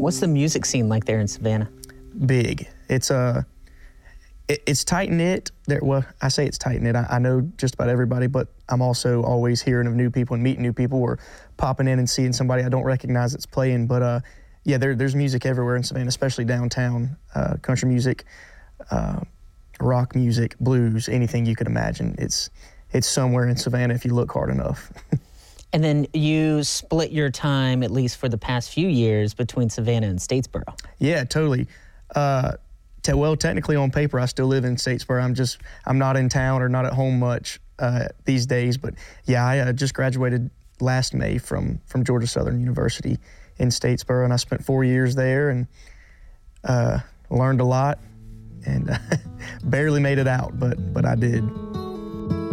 What's the music scene like there in Savannah? Big. It's tight-knit. Well, I say it's tight-knit. I know just about everybody, but I'm also always hearing of new people and meeting new people or popping in and seeing somebody I don't recognize that's playing. But yeah, there's music everywhere in Savannah, especially downtown. Country music, rock music, blues, anything you could imagine. It's somewhere in Savannah if you look hard enough. And then you split your time, at least for the past few years, between Savannah and Statesboro. Yeah, totally. Well, technically on paper, I still live in Statesboro. I'm not in town or not at home much these days. But yeah, I just graduated last May from Georgia Southern University in Statesboro, and I spent 4 years there and learned a lot and barely made it out, but I did.